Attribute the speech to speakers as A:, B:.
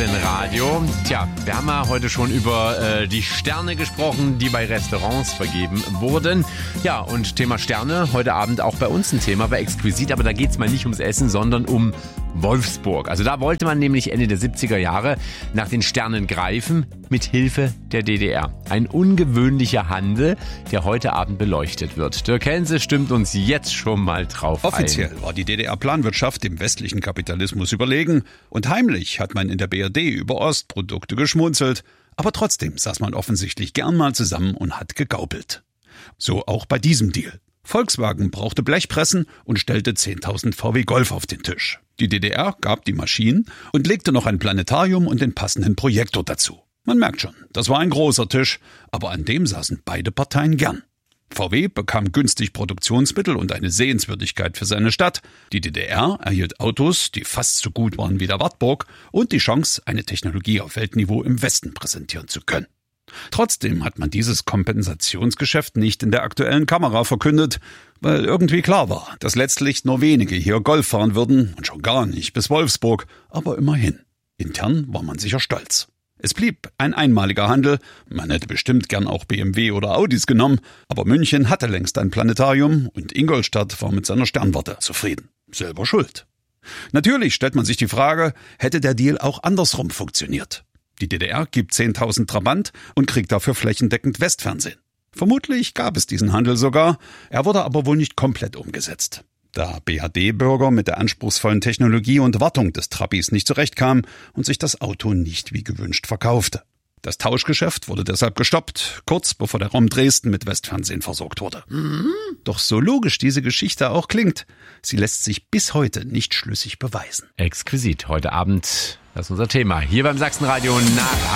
A: Sachsenradio. Tja, wir haben ja heute schon über die Sterne gesprochen, die bei Restaurants vergeben wurden. Ja, und Thema Sterne, heute Abend auch bei uns ein Thema, bei Exquisit, aber da geht's mal nicht ums Essen, sondern um Wolfsburg. Also da wollte man nämlich Ende der 70er Jahre nach den Sternen greifen, mit Hilfe der DDR. Ein ungewöhnlicher Handel, der heute Abend beleuchtet wird. Dirk Hense stimmt uns jetzt schon mal drauf
B: Offiziell war die DDR-Planwirtschaft dem westlichen Kapitalismus überlegen und heimlich hat man in der BRD über Ostprodukte geschmunzelt, aber trotzdem saß man offensichtlich gern mal zusammen und hat gegaukelt. So auch bei diesem Deal. Volkswagen brauchte Blechpressen und stellte 10.000 VW Golf auf den Tisch. Die DDR gab die Maschinen und legte noch ein Planetarium und den passenden Projektor dazu. Man merkt schon, das war ein großer Tisch, aber an dem saßen beide Parteien gern. VW bekam günstig Produktionsmittel und eine Sehenswürdigkeit für seine Stadt. Die DDR erhielt Autos, die fast so gut waren wie der Wartburg und die Chance, eine Technologie auf Weltniveau im Westen präsentieren zu können. Trotzdem hat man dieses Kompensationsgeschäft nicht in der aktuellen Kamera verkündet, weil irgendwie klar war, dass letztlich nur wenige hier Golf fahren würden und schon gar nicht bis Wolfsburg, aber immerhin. Intern war man sicher stolz. Es blieb ein einmaliger Handel, man hätte bestimmt gern auch BMW oder Audis genommen, aber München hatte längst ein Planetarium und Ingolstadt war mit seiner Sternwarte zufrieden. Selber schuld. Natürlich stellt man sich die Frage, hätte der Deal auch andersrum funktioniert? Die DDR gibt 10.000 Trabant und kriegt dafür flächendeckend Westfernsehen. Vermutlich gab es diesen Handel sogar, er wurde aber wohl nicht komplett umgesetzt. Da BRD-Bürger mit der anspruchsvollen Technologie und Wartung des Trabis nicht zurechtkamen und sich das Auto nicht wie gewünscht verkaufte. Das Tauschgeschäft wurde deshalb gestoppt, kurz bevor der Raum Dresden mit Westfernsehen versorgt wurde. Doch so logisch diese Geschichte auch klingt, sie lässt sich bis heute nicht schlüssig beweisen.
A: Exquisit, heute Abend, das ist unser Thema. Hier beim Sachsenradio nach